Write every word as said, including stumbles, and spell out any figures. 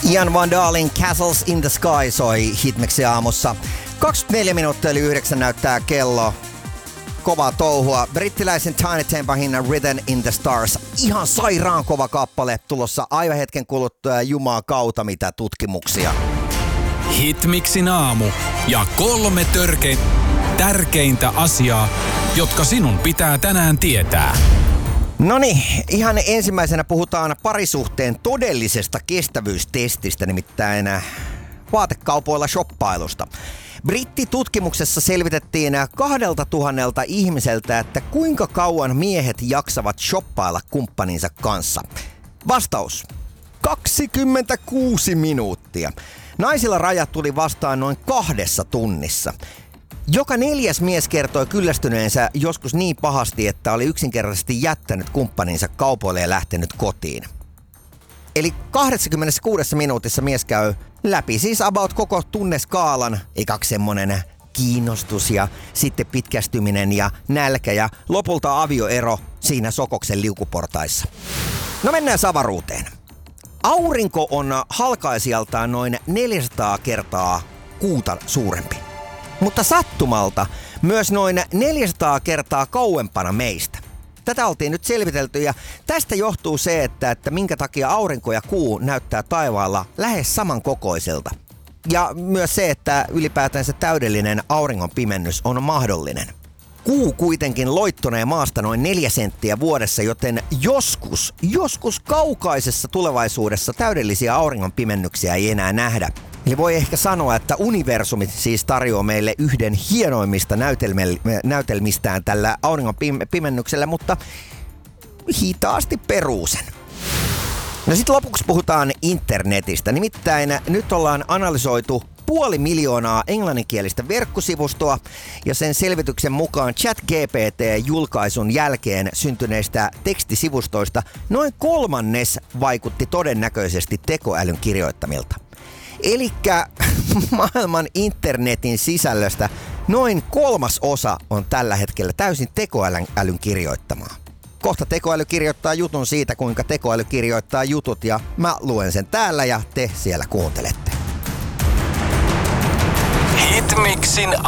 Ian Van Dalen Castles in the Sky soi Hitmixin aamussa. kaksikymmentäneljä minuuttia yli yhdeksän näyttää kello. Kovaa touhua. Brittiläisen Tiny Tempahin Rhythm in the Stars. Ihan sairaan kova kappale tulossa aivan hetken kuluttua jumaa kautta mitä tutkimuksia. Hitmixin aamu ja kolme törke- tärkeintä asiaa, jotka sinun pitää tänään tietää. Noniin, ihan ensimmäisenä puhutaan parisuhteen todellisesta kestävyystestistä, nimittäin vaatekaupoilla shoppailusta. Brittitutkimuksessa selvitettiin kahdelta tuhannelta ihmiseltä, että kuinka kauan miehet jaksavat shoppailla kumppaninsa kanssa. Vastaus: kaksikymmentäkuusi minuuttia. Naisilla rajat tuli vastaan noin kahdessa tunnissa. Joka neljäs mies kertoi kyllästyneensä joskus niin pahasti, että oli yksinkertaisesti jättänyt kumppaninsa kaupoille ja lähtenyt kotiin. Eli kaksikymmentäkuusi minuutissa mies käy läpi siis about koko tunneskaalan, ekaksi semmonen kiinnostus ja sitten pitkästyminen ja nälkä ja lopulta avioero siinä Sokoksen liukuportaissa. No mennään avaruuteen. Aurinko on halkaisijaltaan noin neljäsataa kertaa kuuta suurempi. Mutta sattumalta myös noin neljäsataa kertaa kauempana meistä. Tätä oltiin nyt selvitelty ja tästä johtuu se, että, että minkä takia aurinko ja kuu näyttää taivaalla lähes samankokoiselta. Ja myös se, että ylipäätään se täydellinen auringon pimennys on mahdollinen. Kuu kuitenkin loittonee maasta noin neljä senttiä vuodessa, joten joskus, joskus kaukaisessa tulevaisuudessa täydellisiä auringon pimennyksiä ei enää nähdä. Eli voi ehkä sanoa, että universumi siis tarjoaa meille yhden hienoimmista näytelmistään tällä auringon pimennyksellä, mutta hitaasti peruusen. No sitten lopuksi puhutaan internetistä. Nimittäin nyt ollaan analysoitu puoli miljoonaa englanninkielistä verkkosivustoa ja sen selvityksen mukaan ChatGPT-julkaisun jälkeen syntyneistä tekstisivustoista noin kolmannes vaikutti todennäköisesti tekoälyn kirjoittamilta. Elikkä maailman internetin sisällöstä noin kolmas osa on tällä hetkellä täysin tekoälyn kirjoittamaa. Kohta tekoäly kirjoittaa jutun siitä, kuinka tekoäly kirjoittaa jutut ja mä luen sen täällä ja te siellä kuuntelette. Hitmixin